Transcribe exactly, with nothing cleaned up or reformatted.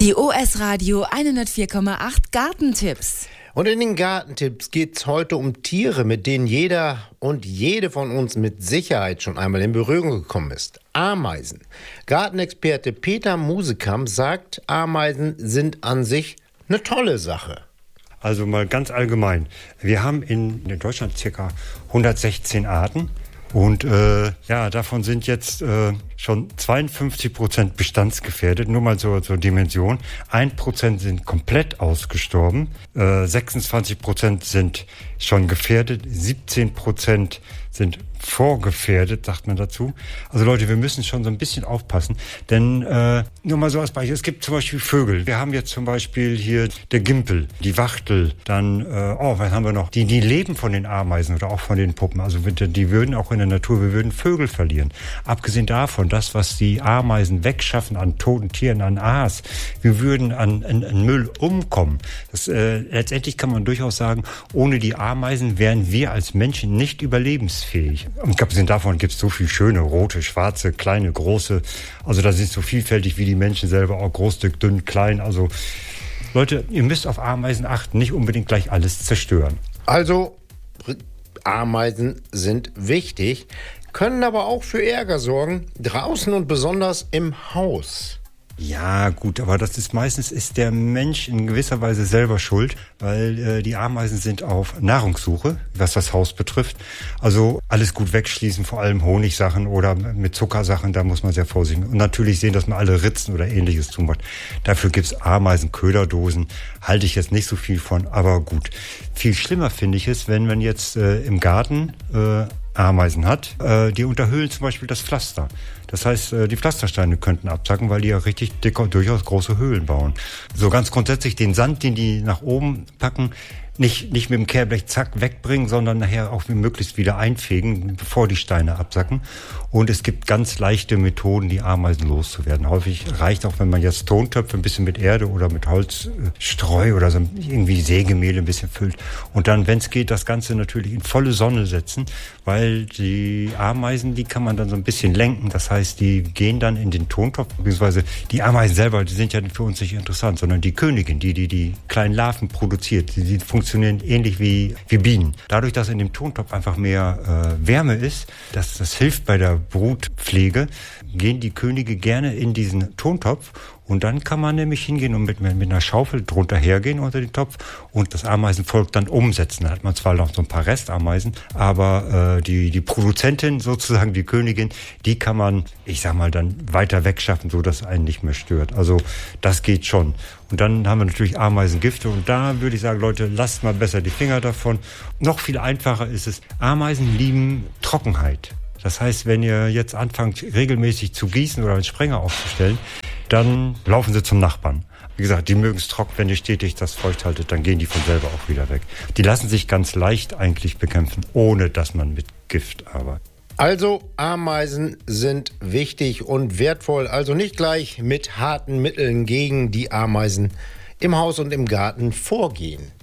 Die O S Radio hundertvier Komma acht Gartentipps. Und in den Gartentipps geht es heute um Tiere, mit denen jeder und jede von uns mit Sicherheit schon einmal in Berührung gekommen ist. Ameisen. Gartenexperte Peter Musekamp sagt, Ameisen sind an sich eine tolle Sache. Also mal ganz allgemein. Wir haben in Deutschland ca. hundertsechzehn Arten. Und äh, ja, davon sind jetzt äh, schon zweiundfünfzig Prozent bestandsgefährdet, nur mal so zur Dimension. ein Prozent sind komplett ausgestorben, äh, sechsundzwanzig Prozent sind schon gefährdet, siebzehn Prozent sind vorgefährdet, sagt man dazu. Also Leute, wir müssen schon so ein bisschen aufpassen, denn äh, nur mal so als Beispiel, es gibt zum Beispiel Vögel. Wir haben jetzt zum Beispiel hier der Gimpel, die Wachtel, dann, äh, oh, was haben wir noch? Die, die leben von den Ameisen oder auch von den Puppen. Also die würden auch in der Natur, wir würden Vögel verlieren. Abgesehen davon, das, was die Ameisen wegschaffen an toten Tieren, an Aas, wir würden an, an, an Müll umkommen. Das, äh, letztendlich kann man durchaus sagen, ohne die Ameisen wären wir als Menschen nicht überlebensfähig. Und abgesehen davon gibt es so viel schöne, rote, schwarze, kleine, große. Also das ist so vielfältig wie die Menschen selber, auch groß, dick, dünn, klein. Also Leute, ihr müsst auf Ameisen achten, nicht unbedingt gleich alles zerstören. Also Ameisen sind wichtig, können aber auch für Ärger sorgen, draußen und besonders im Haus. Ja, gut, aber das ist meistens ist der Mensch in gewisser Weise selber schuld, weil äh, die Ameisen sind auf Nahrungssuche, was das Haus betrifft. Also alles gut wegschließen, vor allem Honigsachen oder mit Zuckersachen, da muss man sehr vorsichtig sein. Und natürlich sehen, dass man alle Ritzen oder Ähnliches tun muss. Dafür gibt's Ameisenköderdosen, halte ich jetzt nicht so viel von, aber gut. Viel schlimmer finde ich es, wenn man jetzt äh, im Garten äh, Ameisen hat, äh, die unterhöhlen zum Beispiel das Pflaster. Das heißt, äh, die Pflastersteine könnten absacken, weil die ja richtig dicke, durchaus große Höhlen bauen. So ganz grundsätzlich den Sand, den die nach oben packen, nicht, nicht mit dem Kehrblech zack wegbringen, sondern nachher auch möglichst wieder einfegen, bevor die Steine absacken. Und es gibt ganz leichte Methoden, die Ameisen loszuwerden. Häufig reicht auch, wenn man jetzt Tontöpfe ein bisschen mit Erde oder mit Holzstreu oder so irgendwie Sägemehl ein bisschen füllt. Und dann, wenn es geht, das Ganze natürlich in volle Sonne setzen, weil die Ameisen, die kann man dann so ein bisschen lenken. Das heißt, die gehen dann in den Tontopf, beziehungsweise die Ameisen selber, die sind ja für uns nicht interessant, sondern die Königin, die die, die kleinen Larven produziert, die, die funktionieren ähnlich wie, wie Bienen. Dadurch, dass in dem Tontopf einfach mehr äh, Wärme ist, das, das hilft bei der Brutpflege, gehen die Könige gerne in diesen Tontopf und dann kann man nämlich hingehen und mit, mit einer Schaufel drunter hergehen unter den Topf und das Ameisenvolk dann umsetzen. Da hat man zwar noch so ein paar Restameisen, aber äh, die, die Produzentin sozusagen, die Königin, die kann man, ich sag mal, dann weiter wegschaffen, so dass einen nicht mehr stört. Also das geht schon. Und dann haben wir natürlich Ameisengifte und da würde ich sagen, Leute, lasst mal besser die Finger davon. Noch viel einfacher ist es, Ameisen lieben Trockenheit. Das heißt, wenn ihr jetzt anfangt, regelmäßig zu gießen oder einen Sprenger aufzustellen, dann laufen sie zum Nachbarn. Wie gesagt, die mögen es trocken, wenn ihr stetig das feucht haltet, dann gehen die von selber auch wieder weg. Die lassen sich ganz leicht eigentlich bekämpfen, ohne dass man mit Gift arbeitet. Also Ameisen sind wichtig und wertvoll, also nicht gleich mit harten Mitteln gegen die Ameisen im Haus und im Garten vorgehen.